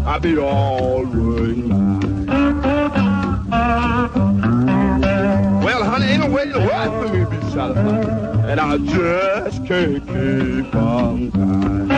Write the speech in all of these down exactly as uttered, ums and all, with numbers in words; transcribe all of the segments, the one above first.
I'll be always mine. Well, honey, ain't no way in the world for me to be satisfied, and I just can't keep on crying.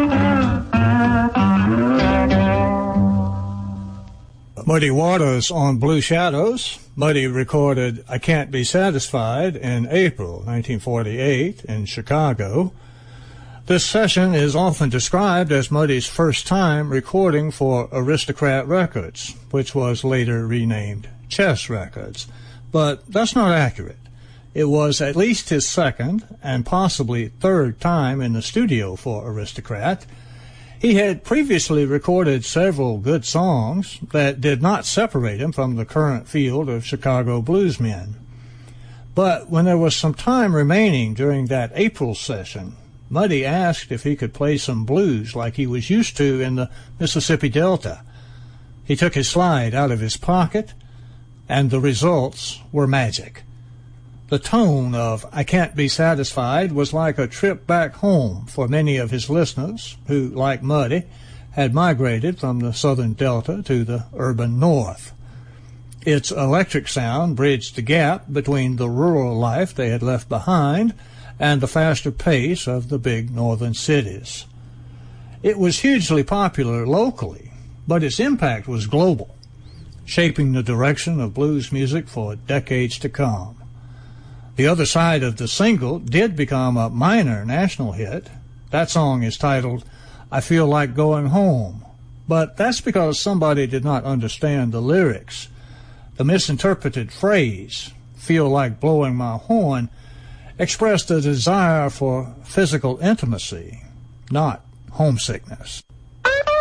Muddy Waters on Blue Shadows. Muddy recorded I Can't Be Satisfied in April nineteen forty-eight in Chicago. This session is often described as Muddy's first time recording for Aristocrat Records, which was later renamed Chess Records. But that's not accurate. It was at least his second and possibly third time in the studio for Aristocrat. He had previously recorded several good songs that did not separate him from the current field of Chicago bluesmen. But when there was some time remaining during that April session, Muddy asked if he could play some blues like he was used to in the Mississippi Delta. He took his slide out of his pocket, and the results were magic. The tone of I Can't Be Satisfied was like a trip back home for many of his listeners who, like Muddy, had migrated from the southern Delta to the urban north. Its electric sound bridged the gap between the rural life they had left behind and the faster pace of the big northern cities. It was hugely popular locally, but its impact was global, shaping the direction of blues music for decades to come. The other side of the single did become a minor national hit. That song is titled I Feel Like Going Home, but that's because somebody did not understand the lyrics. The misinterpreted phrase, feel like blowing my horn, expressed a desire for physical intimacy, not homesickness.